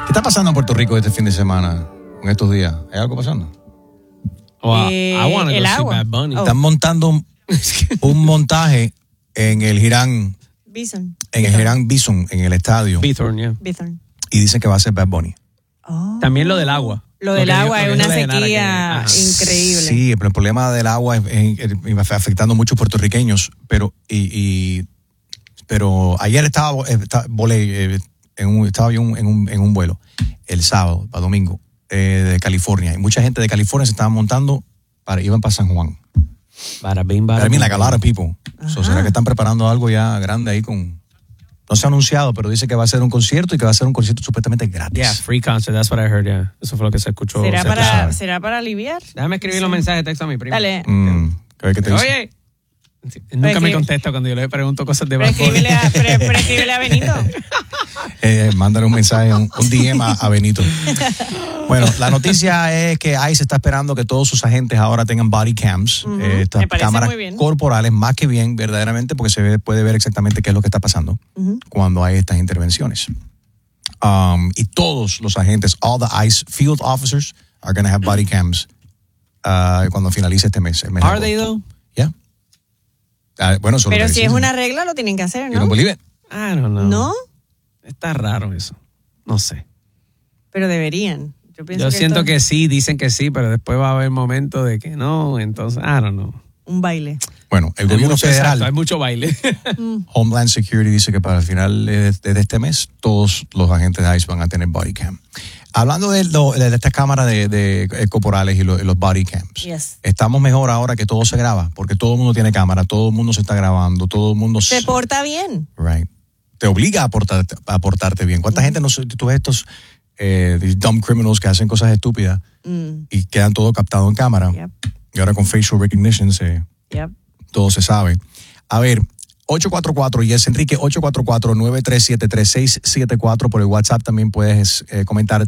¿Qué está pasando en Puerto Rico este fin de semana, en estos días? ¿Hay algo pasando? I want to go see Bad Bunny. Están montando un montaje en el Girán Bison. en el Girán Bison, en el estadio. Bithorn, yeah. Bison. Y dicen que va a ser Bad Bunny. Oh. También lo del agua. Lo del agua es una dijo Dayanara sequía que- increíble. Sí, pero el problema del agua es afectando a muchos puertorriqueños, pero ayer estaba yo en un vuelo el sábado para domingo de California, y mucha gente de California se estaba montando iban para San Juan. Bada bing, bada I mean, boom. like a lot of people. So, ¿será que están preparando algo ya grande ahí con? No se ha anunciado, pero dice que va a ser un concierto y que va a ser un concierto supuestamente gratis. Yeah, free concert, that's what I heard, yeah. Eso fue lo que se escuchó. ¿Será para aliviar? Déjame escribir los mensajes de texto a mi primo. Dale. A ver qué te dice. Oye. Nunca me contesta cuando yo le pregunto cosas de Bad Bunny. Prescríbele a Benito. Mándale un mensaje, un DM a Benito. Bueno, la noticia es que ICE está esperando que todos sus agentes ahora tengan body cams, estas Me parece cámaras muy bien. corporales, más que bien, verdaderamente, porque puede ver exactamente qué es lo que está pasando cuando hay estas intervenciones. Y todos los agentes, all the ICE field officers, are going to have body cams cuando finalice este mes. El mes de Are they agosto. though? Yeah. Bueno, eso Pero es lo que si es dicen. una regla, lo tienen que hacer, You ¿no? don't believe it? I don't know. ¿No? Está raro eso. No sé. Pero deberían. Yo siento que sí, dicen que sí, pero después va a haber momentos de que no, entonces, I don't know. Un baile. Bueno, el Hay gobierno mucho, federal, exacto, hay mucho baile. Homeland Security, dice que para el final de este mes todos los agentes de ICE van a tener body cam. Hablando de esta cámara de corporales y los body cams, Yes. estamos mejor ahora que todo se graba, porque todo el mundo tiene cámara, todo el mundo se está grabando, todo el mundo Se porta bien. Right. Te obliga a portarte bien. ¿Cuánta gente tú ves estos dumb criminals que hacen cosas estúpidas y quedan todo captado en cámara? Yep. Y ahora con facial recognition Yep. todo se sabe. A ver, 844, y es Enrique, 844-937-3674. Por el WhatsApp también puedes comentar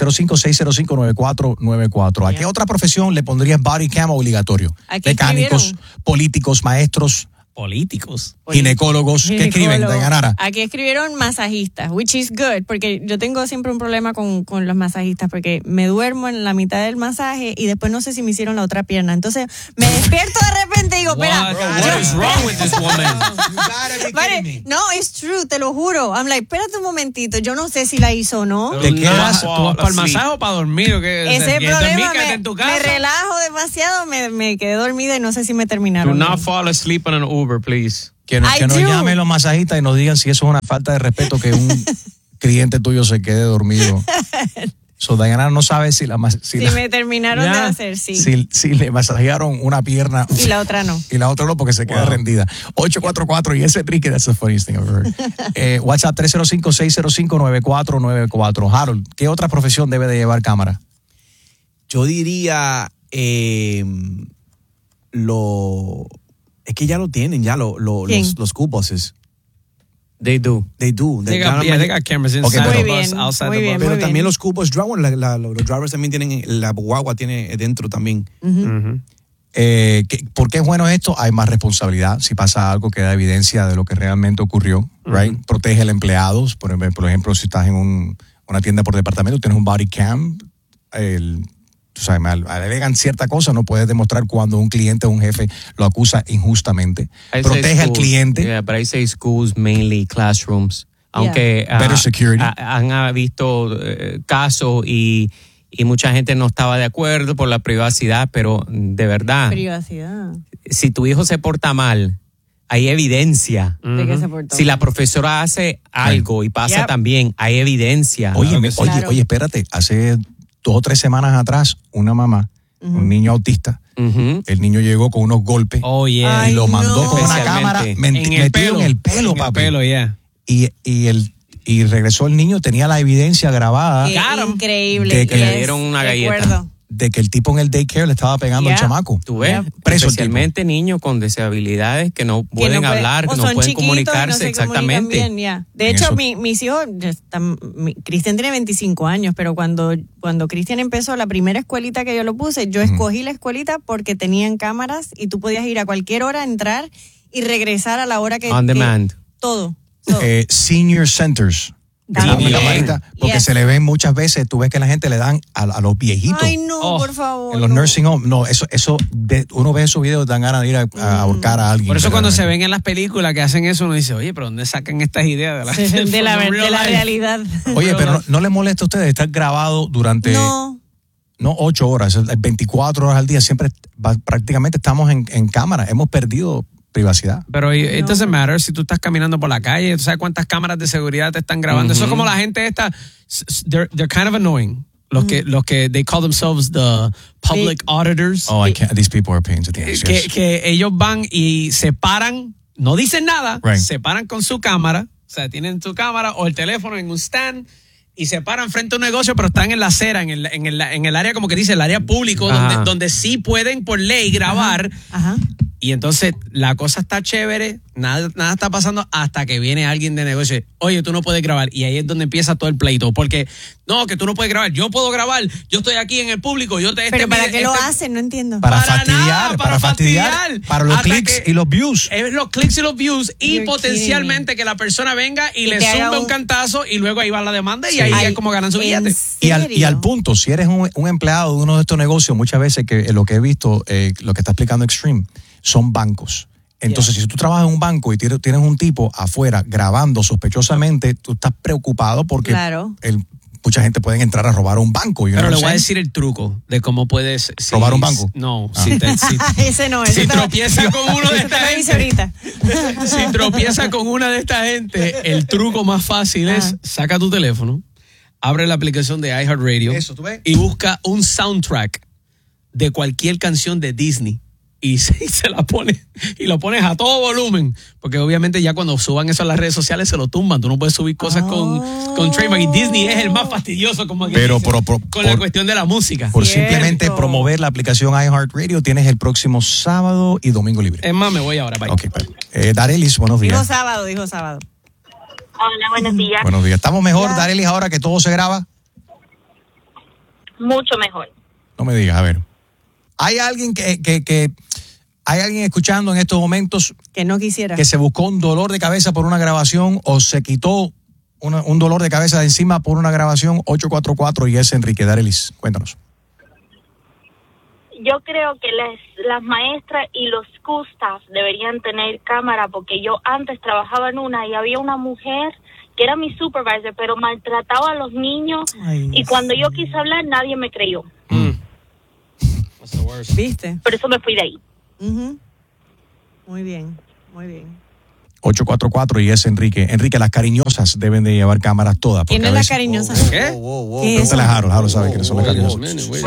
305-605-9494. ¿A qué otra profesión le pondrías body cam obligatorio? Aquí Mecánicos, escribieron. políticos, maestros, Políticos. ginecólogos. ¿Qué escriben, Ginecólogo. Dayanara? Aquí escribieron masajistas, which is good, porque yo tengo siempre un problema con los masajistas, porque me duermo en la mitad del masaje y después no sé si me hicieron la otra pierna. Entonces me despierto de repente y digo, espera. What is wrong with this woman? Vale, no, it's true, te lo juro. I'm like, espérate un momentito, yo no sé si la hizo o no. ¿Te quedas? ¿Tú vas para el masaje o para dormir o qué? Ese es el ¿Quieres dormir, problema, quédate en tu casa? me relajo demasiado, me quedé dormida y no sé si me terminaron. Do not fall asleep on an Uber, please. Que nos I do. llamen los masajistas y nos digan si eso es una falta de respeto que un cliente tuyo se quede dormido. So, Dayanara no sabe si me terminaron de hacer, sí. si le masajearon una pierna Y la otra no. y la otra no, porque se queda rendida. 844, y ese Enrique, that's the funniest thing I've heard. WhatsApp 305-605-9494. Harold, ¿qué otra profesión debe de llevar cámara? Yo diría es que ya lo tienen, ya los cupos. They do. They do. They got cameras inside Okay, the muy bus, bien, outside muy the bien, bus. Pero muy también bien. los cupos driver, los drivers también tienen, la guagua tiene dentro también. ¿Por qué es bueno esto? Hay más responsabilidad. Si pasa algo que da evidencia de lo que realmente ocurrió, right? Protege al empleado. Por ejemplo, si estás en una tienda por departamento, tienes un body cam, tú sabes, alegan cierta cosa, no puedes demostrar cuando un cliente o un jefe lo acusa injustamente. Protege al cliente. Yeah, but I say schools, mainly classrooms. Aunque Better security. han visto casos y mucha gente no estaba de acuerdo por la privacidad, pero de verdad, Privacidad. si tu hijo se porta mal, hay evidencia. ¿De qué se portó? Si la profesora hace algo y pasa Yep. también, hay evidencia. Oye, Claro. oye, espérate. Hace 2 o 3 semanas atrás, una mamá, un niño autista, Ujú. el niño llegó con unos golpes Oh, yeah. Ay, y lo mandó no. con una Especialmente cámara en el metido pelo. en el pelo, En el papi. pelo, yeah. Y regresó el niño, tenía la evidencia grabada Qué increíble. De que le Yes, dieron una galleta. recuerdo. de que el tipo en el daycare le estaba pegando al Yeah. chamaco. Tú ves, Yep. Preso el especialmente niños con disabilidades que no pueden puede- hablar, o que no son pueden chiquitos y comunicarse no se exactamente. comunican bien, ya. De En hecho, eso- mis hijos, Cristian tiene 25 años, pero cuando Cristian empezó la primera escuelita que yo lo puse, yo escogí la escuelita porque tenían cámaras y tú podías ir a cualquier hora, entrar y regresar a la hora que... On demand. Todo. Senior centers Esa También. camarita, porque Yes. se le ven muchas veces, tú ves que la gente le dan a los viejitos. Ay, no, Oh, por favor. En los no. nursing homes, no, uno ve esos videos, dan ganas de ir a ahorcar a alguien. Por eso cuando se ven verdaderamente. en las películas que hacen eso, uno dice, oye, pero ¿dónde sacan estas ideas de la, De la from real life? realidad. Oye, pero no le molesta a ustedes estar grabado durante, No. no 8 horas, 24 horas al día, siempre prácticamente estamos en cámara, hemos perdido privacidad. Pero it doesn't matter si tú estás caminando por la calle, tú sabes cuántas cámaras de seguridad te están grabando. Eso es como la gente esta, they're kind of annoying. Los que they call themselves the public auditors. Oh, these people are pains at the end. Yes. Que ellos van y se paran, no dicen nada, Right. se paran con su cámara, o sea, tienen su cámara o el teléfono en un stand y se paran frente a un negocio, pero están en la acera, en el área, como que dice, el área público, Ajá. donde sí pueden por ley grabar. Ajá. Y entonces la cosa está chévere, nada está pasando hasta que viene alguien de negocio. Oye, tú no puedes grabar. Y ahí es donde empieza todo el pleito. Porque, no, que tú no puedes grabar. Yo puedo grabar. Yo estoy aquí en el público. Pero ¿para qué lo hacen? No entiendo. Para Para fastidiar, nada, para fastidiar, para los Hasta clics que- y los views. Es los clics y los views. Y You're potencialmente que la persona venga y le que haga zumbe un un- cantazo y luego ahí va la demanda y ahí Ay, es como ganan su ¿en billete. Y al serio? punto, si eres un empleado de uno de estos negocios, muchas veces que lo que he visto, lo que está explicando Extreme, son bancos. Entonces, si tú trabajas en un banco y tienes un tipo afuera grabando sospechosamente, tú estás preocupado porque Claro. mucha gente puede entrar a robar un banco. Pero le voy a decir el truco de cómo puedes... ¿Robar un banco? No, Ah. Ese no, ese si te lo- tropieza con uno de ese te esta lo hice gente, ahorita. si tropieza con una de esta gente, el truco más fácil es Ajá. saca tu teléfono, abre la aplicación de iHeartRadio Eso, ¿tú ves? y busca un soundtrack de cualquier canción de Disney y se la pones y lo pones a todo volumen, porque obviamente ya cuando suban eso a las redes sociales se lo tumban. Tú no puedes subir cosas con trademark y Disney es el más fastidioso como que Pero dice, con la por- cuestión de la música. Por Cierto. simplemente promover la aplicación iHeartRadio, tienes el próximo sábado y domingo libre. Es más, me voy ahora. Bye. Ok, Darelis, buenos Dijo días. sábado, dijo sábado. Hola, buenos días. Buenos días. ¿Estamos mejor, Ya. Darelis, ahora que todo se graba? Mucho mejor. No me digas, a ver. ¿Hay alguien hay alguien escuchando en estos momentos Que no quisiera. que se buscó un dolor de cabeza por una grabación o se quitó un dolor de cabeza de encima por una grabación? 844 y es Enrique. Darelis, cuéntanos. Yo creo que las maestras y los staff deberían tener cámara, porque yo antes trabajaba en una y había una mujer que era mi supervisor, pero maltrataba a los niños. Ay, Y cuando yo quise hablar, nadie me creyó. ¿Viste? Por eso me fui de ahí. Ujú. Muy bien, muy bien. 844 y es Enrique. Enrique, las cariñosas deben de llevar cámaras todas. porque ¿Quién a es la veces- cariñosa? ¿Qué? ¿Qué es? Pregúntale a Harold. Harold sabe quiénes son las cariñosas.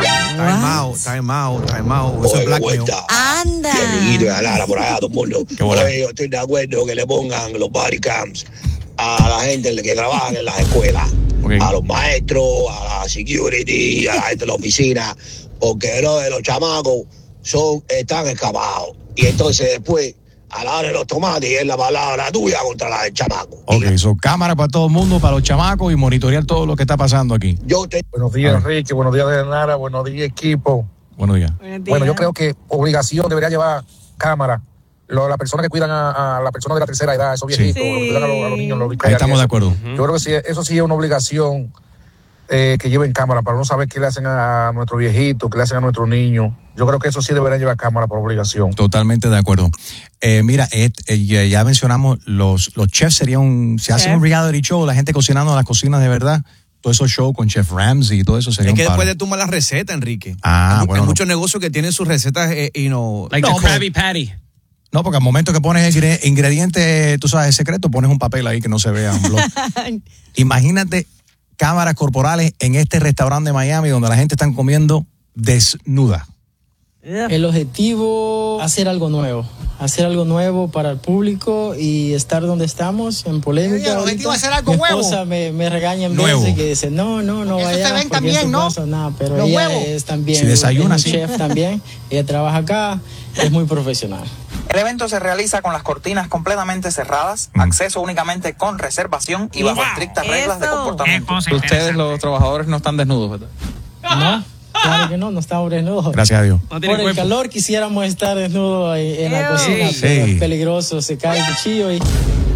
Time out. Eso es blackmail. Anda. Y Lara por allá, todo el mundo. Qué bola. Oye, yo estoy de acuerdo que le pongan los body cams a la gente que trabaja en las escuelas, Ok. a los maestros, a la security, a la gente de la oficina, porque los chamacos están escapados. Y entonces después, a la hora de los tomates, es la palabra tuya contra la del chamaco. Ok, son cámaras para todo el mundo, para los chamacos y monitorear todo lo que está pasando aquí. Yo te Buenos días, Enrique. Buenos días, Nara. Buenos días, equipo. Buenos días. Buenos Bueno, yo días. creo que obligación debería llevar cámara. Las personas que cuidan a las personas de la tercera edad, esos Sí. viejitos, los que cuidan a los niños, los Ahí estamos de acuerdo. Yo creo que sí, eso sí es una obligación que lleven cámara para no saber qué le hacen a nuestros viejitos, qué le hacen a nuestros niños. Yo creo que eso sí deberían llevar cámara por obligación. Totalmente de acuerdo. Mira, ya mencionamos, los chefs serían se hace Chef. un reality show, la gente cocinando en las cocinas de verdad. Todos esos shows con Chef Ramsay y todo eso sería Es que un palo. después de tumbar la receta, Enrique. Ah, hay bueno, no. muchos negocios que tienen sus recetas y no. Like No, the Krabby Patty. No, porque al momento que pones el ingrediente, tú sabes, secreto, pones un papel ahí que no se vea. Un blog. Imagínate cámaras corporales en este restaurante de Miami donde la gente está comiendo desnuda. El objetivo, hacer algo nuevo para el público y estar donde estamos, en polémica. El objetivo ahorita. es hacer algo Mi nuevo. esposa me regaña en Nuevo. veces que dice, no Eso vaya. se ven porque también, eso ¿no? pasa, nada, pero Los ella huevos. es también, Si desayuna, es un sí. chef también, ella trabaja acá, es muy profesional. El evento se realiza con las cortinas completamente cerradas, acceso únicamente con reservación y bajo estrictas reglas de Eso. comportamiento. Ustedes los trabajadores no están desnudos, ¿verdad? No, claro que no estamos desnudos. Gracias a Dios. No tiene Por el cuerpo. calor quisiéramos estar desnudos en la Ew. cocina, Sí. pero es peligroso, se cae el cuchillo y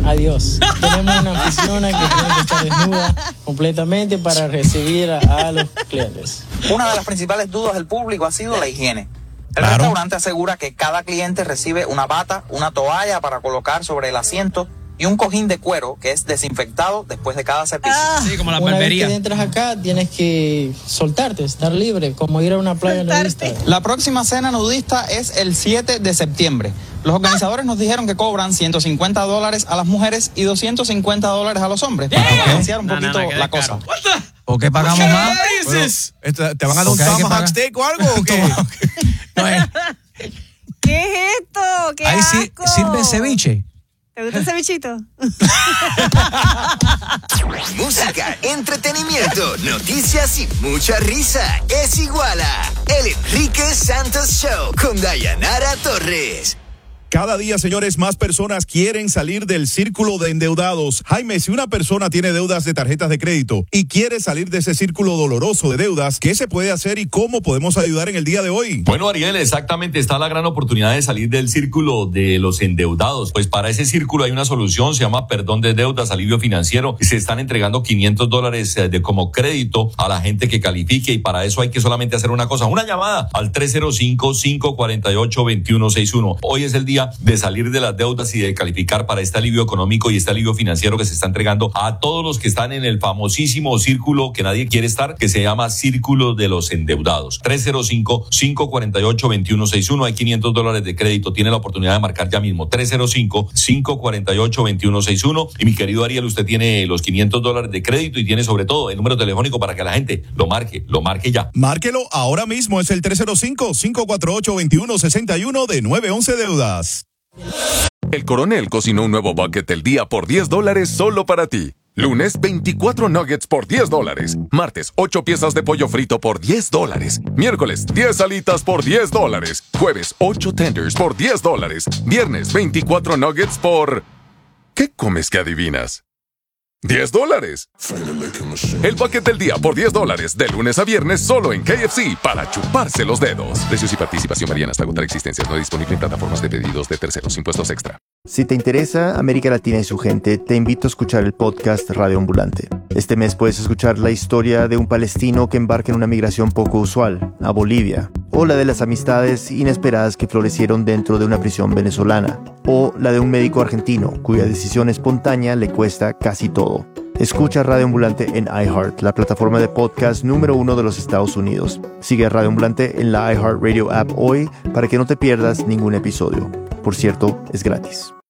adiós. Tenemos una anfitriona que tiene que estar desnuda completamente para recibir a los clientes. Una de las principales dudas del público ha sido la higiene. El restaurante asegura que cada cliente recibe una bata, una toalla para colocar sobre el asiento y un cojín de cuero que es desinfectado después de cada servicio. Sí, como la Una barbería. vez que entras acá, tienes que soltarte, estar libre, como ir a una playa nudista. La próxima cena nudista es el 7 de septiembre. Los organizadores nos dijeron que cobran $150 a las mujeres y $250 a los hombres para balancear un poquito la cosa. ¿Por qué pagamos más? ¿Te van a dar un tomahawk steak o algo o qué? ¿Qué es esto? ¡Qué Ahí asco! sirve ceviche. ¿Te gusta el cevichito? Música, entretenimiento, noticias y mucha risa. Es igual a El Enrique Santos Show con Dayanara Torres. Cada día, señores, más personas quieren salir del círculo de endeudados. Jaime, si una persona tiene deudas de tarjetas de crédito y quiere salir de ese círculo doloroso de deudas, ¿qué se puede hacer y cómo podemos ayudar en el día de hoy? Bueno, Ariel, exactamente, está la gran oportunidad de salir del círculo de los endeudados. Pues para ese círculo hay una solución, se llama perdón de deudas, alivio financiero. Se están entregando $500 de como crédito a la gente que califique y para eso hay que solamente hacer una cosa, una llamada al 305-548-2161. Hoy es el día de salir de las deudas y de calificar para este alivio económico y este alivio financiero que se está entregando a todos los que están en el famosísimo círculo que nadie quiere estar, que se llama Círculo de los Endeudados. 305-548-2161. Hay $500 de crédito. Tiene la oportunidad de marcar ya mismo. 305-548-2161. Y mi querido Ariel, usted tiene los $500 de crédito y tiene sobre todo el número telefónico para que la gente lo marque ya. Márquelo ahora mismo. Es el 305-548-2161 de 911 Deudas. El Coronel cocinó un nuevo bucket del día por $10 solo para ti. Lunes, 24 nuggets por $10. Martes, 8 piezas de pollo frito por $10. Miércoles, 10 alitas por $10. Jueves, 8 tenders por $10. Viernes, 24 nuggets por... ¿Qué comes que adivinas? $10. El bucket del día por $10 de lunes a viernes solo en KFC para chuparse los dedos. Precios y participación varían hasta agotar existencias. No disponible en plataformas de pedidos de terceros. Impuestos extra. Si te interesa América Latina y su gente, te invito a escuchar el podcast Radio Ambulante. Este mes puedes escuchar la historia de un palestino que embarca en una migración poco usual, a Bolivia, o la de las amistades inesperadas que florecieron dentro de una prisión venezolana, o la de un médico argentino cuya decisión espontánea le cuesta casi todo. Escucha Radio Ambulante en iHeart, la plataforma de podcast número 1 de los Estados Unidos. Sigue a Radio Ambulante en la iHeartRadio app hoy para que no te pierdas ningún episodio. Por cierto, es gratis.